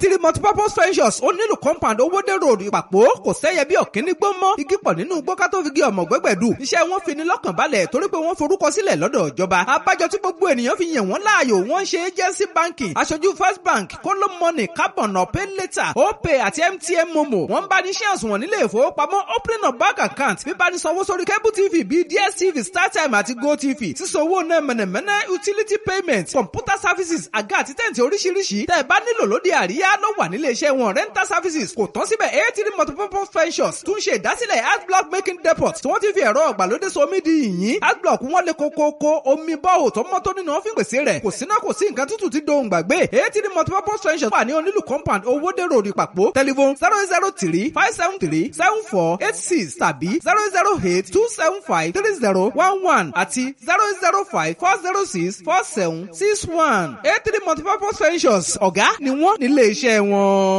A3 multipurpose ventures ó nílùú compound owódé road ìpàpọ̀ kò sẹ́yẹ bí ọ̀kíní gbó mọ́ igi pọ̀ nínú gbọ́ká tó fi gé ọmọ gbẹ́gbẹ̀dù iṣẹ́ wọn fi ni lọ́kàn balẹ̀ torí pé wọ́n forúkọ sílẹ̀ lọ́dọ̀ ìjọba abájọ tí gbogbo ènìyàn fi yàn wọ́n láàyò wọ́n ṣe agency banking aṣojú first bank kóló money carbon pay later opay àti mtn momo wọ́n bá ní shares wọn nílé ìfowópamọ́ opening of bank account bíbá ní sanwó sórí cable tv bíi dstv startime àti gotv sísanwó náà mẹ̀nẹ̀mẹ̀nẹ̀ utility payment computer services àga àti tẹ̀ǹtì oríṣiríṣi tẹ́ ẹ bá nílò lóde àríyá ló wà nílé iṣẹ́ wọn rental services kò tán síbẹ̀ A3 multipurpose ventures tún ṣe ìdásílẹ̀ adblock making depot tí wọ́n ti fi ẹ̀rọ ọ̀gbàlódé somi di yìnyín adblock wọn lè kókókó omi bọ́ọ̀ tó mọ́ tó nínú ọ́fíìn pèsè rẹ̀ kò síná kò sí nǹkan tútù tí dohùn gbàgbé A3 multipurpose ventures wà ní onílù compound owódé road ìpàpọ̀ telephone 003-573-7486 tàbí 008-275-3011 àti 005-406-4761 A3 multipurpose ventures ọ̀gá ni wọ́n nílé iṣẹ́ wọn.